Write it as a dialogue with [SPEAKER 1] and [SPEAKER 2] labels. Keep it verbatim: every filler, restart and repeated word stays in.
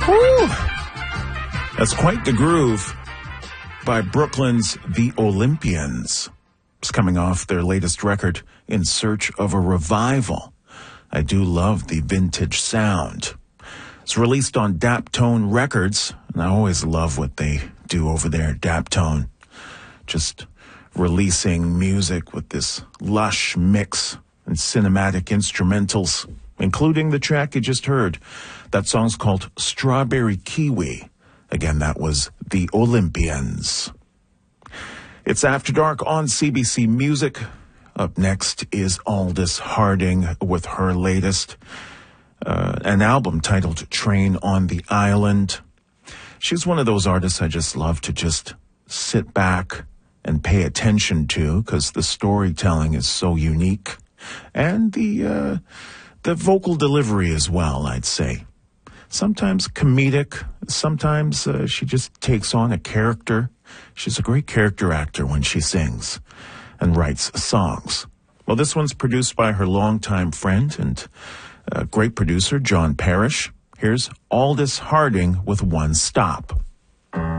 [SPEAKER 1] Woo! That's quite the groove by Brooklyn's The Olympians. It's coming off their latest record, In Search of a Revival. I do love the vintage sound. It's released on Daptone Records, and I always love what they do over there at Daptone. Just releasing music with this lush mix and cinematic instrumentals, including the track you just heard. That song's called Strawberry Kiwi. Again, that was The Olympians. It's After Dark on C B C Music. Up next is Aldous Harding with her latest, uh, an album titled Train on the Island. She's one of those artists I just love to just sit back and pay attention to because the storytelling is so unique. And the, uh, the vocal delivery as well, I'd say. Sometimes comedic, sometimes uh, she just takes on a character. She's a great character actor when she sings and writes songs. Well, this one's produced by her longtime friend and uh, great producer, John Parrish. Here's Aldous Harding with One Stop.